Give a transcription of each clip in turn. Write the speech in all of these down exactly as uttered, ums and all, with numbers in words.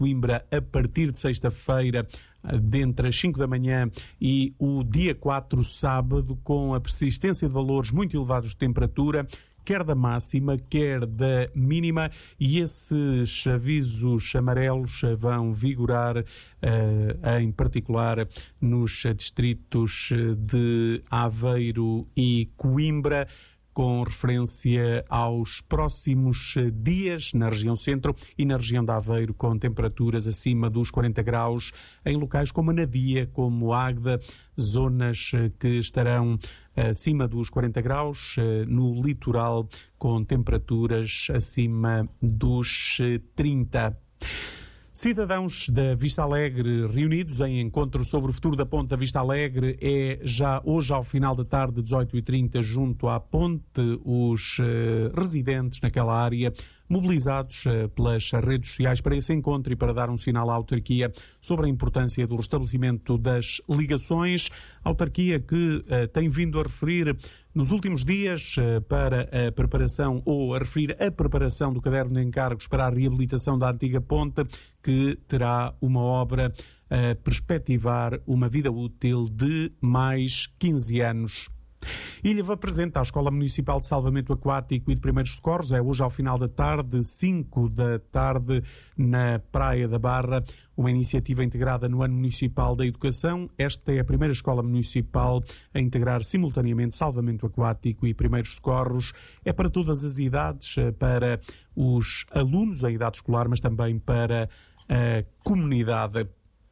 Coimbra a partir de sexta-feira, dentre as cinco da manhã e o dia quatro, sábado, com a persistência de valores muito elevados de temperatura, quer da máxima, quer da mínima, e esses avisos amarelos vão vigorar, uh, em particular, nos distritos de Aveiro e Coimbra, com referência aos próximos dias na região centro e na região de Aveiro, com temperaturas acima dos quarenta graus, em locais como a Nadia, como Águeda, zonas que estarão acima dos quarenta graus, no litoral com temperaturas acima dos trinta. Cidadãos da Vista Alegre reunidos em encontro sobre o futuro da Ponte da Vista Alegre. É já hoje ao final da tarde, dezoito e trinta, junto à ponte, os uh, residentes naquela área mobilizados uh, pelas redes sociais para esse encontro e para dar um sinal à autarquia sobre a importância do restabelecimento das ligações. A autarquia que uh, tem vindo a referir nos últimos dias uh, para a preparação, ou a referir a preparação do caderno de encargos para a reabilitação da antiga ponte, que terá uma obra a perspectivar uma vida útil de mais quinze anos. Ilhava presente à Escola Municipal de Salvamento Aquático e de Primeiros Socorros. É hoje ao final da tarde, cinco da tarde, na Praia da Barra, uma iniciativa integrada no Ano Municipal da Educação. Esta é a primeira escola municipal a integrar simultaneamente Salvamento Aquático e Primeiros Socorros. É para todas as idades, para os alunos em idade escolar, mas também para a comunidade.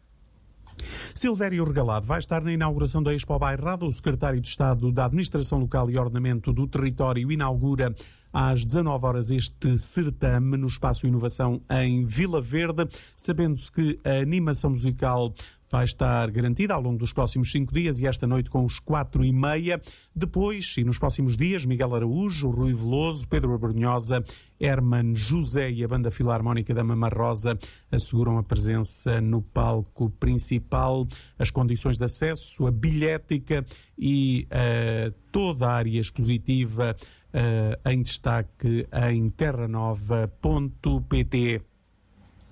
Silvério Regalado vai estar na inauguração da Expo Bairrada. O secretário de Estado da Administração Local e Ordenamento do Território inaugura às dezanove horas este certame no Espaço Inovação em Vila Verde, sabendo-se que a animação musical vai estar garantida ao longo dos próximos cinco dias e esta noite com os quatro e meia. Depois, e nos próximos dias, Miguel Araújo, Rui Veloso, Pedro Abrunhosa, Herman José e a Banda Filarmónica da Mama Rosa asseguram a presença no palco principal. As condições de acesso, a bilhética e uh, toda a área expositiva uh, em destaque em terranova ponto pt.